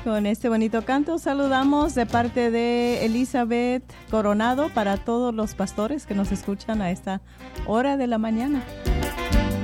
Con este bonito canto saludamos de parte de Elizabeth Coronado para todos los pastores que nos escuchan a esta hora de la mañana.